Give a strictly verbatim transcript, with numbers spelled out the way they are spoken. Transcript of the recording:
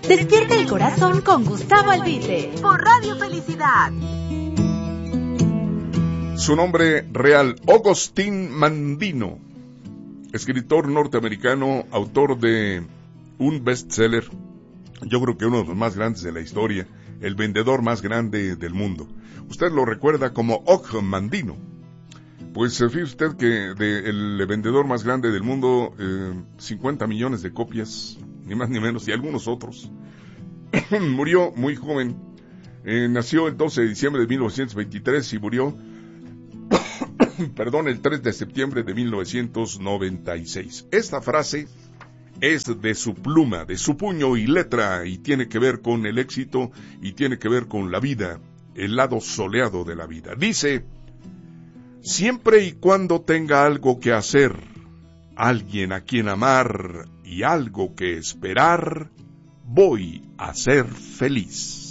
Despierta el corazón con Gustavo Albite por Radio Felicidad. Su nombre real, Augustin Mandino, escritor norteamericano, autor de un bestseller, yo creo que uno de los más grandes de la historia, el vendedor más grande del mundo. Usted lo recuerda como Og Mandino. Pues fíjese usted que de el vendedor más grande del mundo, eh, cincuenta millones de copias, ni más ni menos, y algunos otros. Murió muy joven, eh, nació el doce de diciembre de mil novecientos veintitrés y murió, perdón, el tres de septiembre de mil novecientos noventa y seis. Esta frase es de su pluma, de su puño y letra, y tiene que ver con el éxito y tiene que ver con la vida, el lado soleado de la vida. Dice: siempre y cuando tenga algo que hacer, alguien a quien amar y algo que esperar, voy a ser feliz.